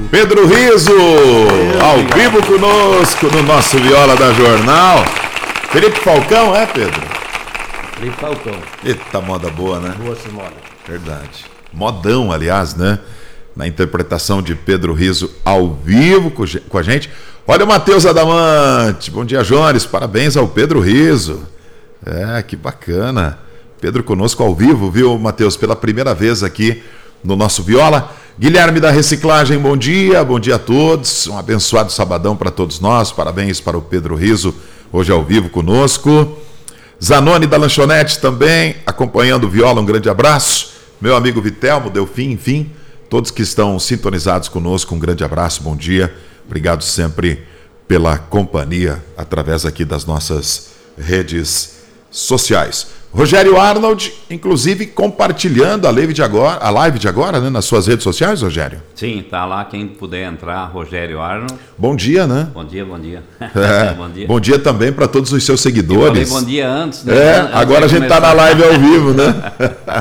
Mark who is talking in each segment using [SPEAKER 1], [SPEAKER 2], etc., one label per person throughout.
[SPEAKER 1] Pedro Riso, ao vivo conosco no nosso Viola da Jornal. Felipe Falcão, Pedro?
[SPEAKER 2] Felipe Falcão.
[SPEAKER 1] Eita, moda boa, né?
[SPEAKER 2] Boa essa moda.
[SPEAKER 1] Verdade. Modão, aliás, né? Na interpretação de Pedro Riso ao vivo com a gente. Olha o Matheus Adamante. Bom dia, Jones. Parabéns ao Pedro Riso. Que bacana. Pedro conosco ao vivo, viu, Matheus? Pela primeira vez aqui no nosso Viola. Guilherme da Reciclagem, bom dia a todos. Um abençoado sabadão para todos nós. Parabéns para o Pedro Riso, hoje ao vivo conosco. Zanoni da Lanchonete também, acompanhando o Viola, um grande abraço. Meu amigo Vitelmo, Delfim, enfim, todos que estão sintonizados conosco, um grande abraço, bom dia. Obrigado sempre pela companhia através aqui das nossas redes sociais. Rogério Arnold, inclusive, compartilhando a live de agora, né, nas suas redes sociais, Rogério?
[SPEAKER 2] Sim, tá lá, quem puder entrar, Rogério Arnold.
[SPEAKER 1] Bom dia, né?
[SPEAKER 2] Bom dia.
[SPEAKER 1] Bom dia. Bom dia também para todos os seus seguidores.
[SPEAKER 2] Eu falei bom dia antes, né?
[SPEAKER 1] Agora a gente está na live ao vivo, né?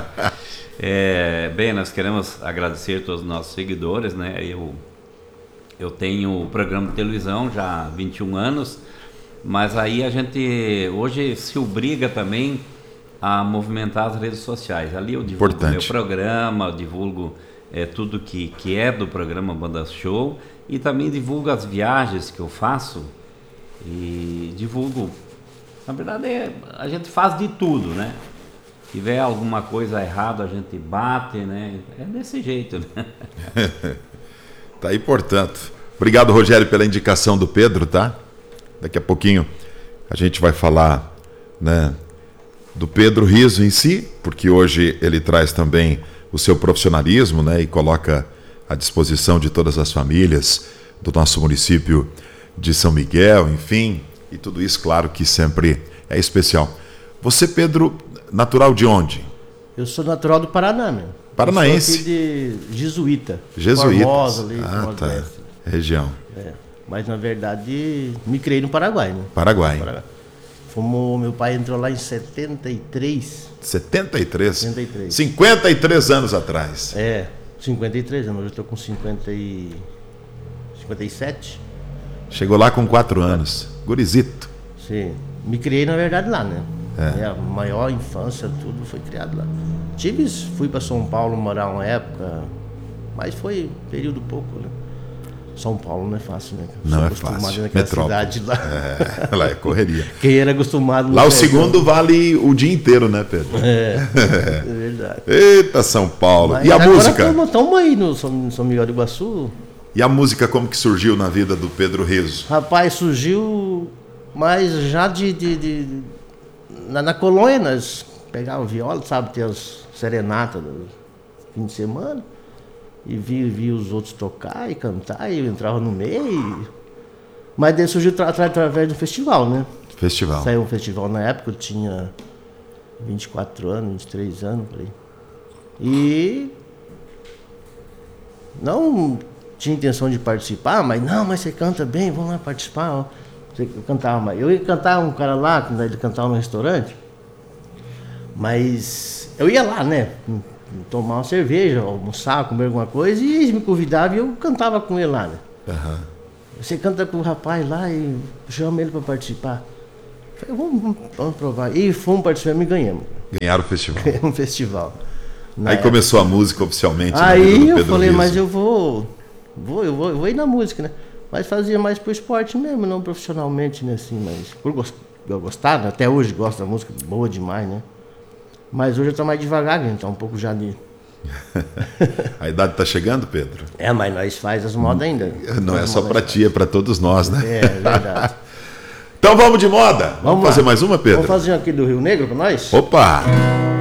[SPEAKER 2] Bem, nós queremos agradecer a todos os nossos seguidores, né? Eu tenho o programa de televisão já há 21 anos, mas aí a gente hoje se obriga também a movimentar as redes sociais. Ali eu divulgo o meu programa, eu divulgo tudo que é do programa Banda Show e também divulgo as viagens que eu faço e divulgo. Na verdade, a gente faz de tudo, né? Se tiver alguma coisa errada, a gente bate, né? É desse jeito, né?
[SPEAKER 1] Tá aí, portanto. Obrigado, Rogério, pela indicação do Pedro, tá? Daqui a pouquinho a gente vai falar, né, do Pedro Riso em si, porque hoje ele traz também o seu profissionalismo, né, e coloca à disposição de todas as famílias do nosso município de São Miguel, enfim, e tudo isso, claro, que sempre é especial. Você, Pedro, natural de onde?
[SPEAKER 3] Eu sou natural do Paraná, né?
[SPEAKER 1] Paranaense.
[SPEAKER 3] Eu sou aqui de Jesuíta.
[SPEAKER 1] Jesuítas.
[SPEAKER 3] Ali,
[SPEAKER 1] tá. Região.
[SPEAKER 3] Mas, na verdade, me criei no Paraguai, né?
[SPEAKER 1] Paraguai.
[SPEAKER 3] Meu pai entrou lá em 73.
[SPEAKER 1] 73?
[SPEAKER 3] 73.
[SPEAKER 1] 53 anos atrás.
[SPEAKER 3] 53 anos. Hoje eu estou com 57.
[SPEAKER 1] Chegou lá com 4 anos. Gurizito.
[SPEAKER 3] Sim. Me criei, na verdade, lá, né? A maior infância, tudo foi criado lá. Fui para São Paulo morar uma época, mas foi período pouco, né? São Paulo não é fácil, né?
[SPEAKER 1] Não é fácil.
[SPEAKER 3] Metrópole.
[SPEAKER 1] Lá é correria.
[SPEAKER 3] Quem era acostumado...
[SPEAKER 1] Lá o segundo vale o dia inteiro, né, Pedro?
[SPEAKER 3] É verdade.
[SPEAKER 1] Eita, São Paulo.
[SPEAKER 3] Mas
[SPEAKER 1] e a música?
[SPEAKER 3] Estamos aí no São Miguel do Iguaçu.
[SPEAKER 1] E a música como que surgiu na vida do Pedro Riso?
[SPEAKER 3] Rapaz, surgiu, mas já na colônia nós pegávamos viola, sabe? Tem as serenatas do fim de semana. E vi os outros tocar e cantar, e eu entrava no meio. Mas daí surgiu através do festival, né?
[SPEAKER 1] Festival.
[SPEAKER 3] Saiu um festival na época, eu tinha 24 anos, 23 anos, por aí. E não tinha intenção de participar, mas você canta bem, vamos lá participar. Eu cantava mais. Eu ia cantar um cara lá, quando ele cantava no restaurante, mas eu ia lá, né? Tomar uma cerveja, almoçar, comer alguma coisa, e eles me convidavam e eu cantava com ele lá, né?
[SPEAKER 1] Uhum.
[SPEAKER 3] Você canta com o rapaz lá e chama ele para participar. Eu falei, vamos provar. E fomos participar e ganhamos.
[SPEAKER 1] Ganharam o festival.
[SPEAKER 3] Ganhamos um festival.
[SPEAKER 1] Aí começou a música oficialmente.
[SPEAKER 3] Aí eu falei, mas eu vou ir na música, né? Mas fazia mais pro esporte mesmo, não profissionalmente, né? Assim, mas eu gostava, até hoje gosto da música, boa demais, né? Mas hoje eu tô mais devagar, então um pouco já de...
[SPEAKER 1] A idade tá chegando, Pedro?
[SPEAKER 3] Mas nós faz as modas ainda.
[SPEAKER 1] Não é só pra ti, é pra todos nós, né?
[SPEAKER 3] É verdade.
[SPEAKER 1] Então vamos de moda. Vamos fazer mais uma, Pedro?
[SPEAKER 3] Vamos fazer aqui do Rio Negro pra nós?
[SPEAKER 1] Opa!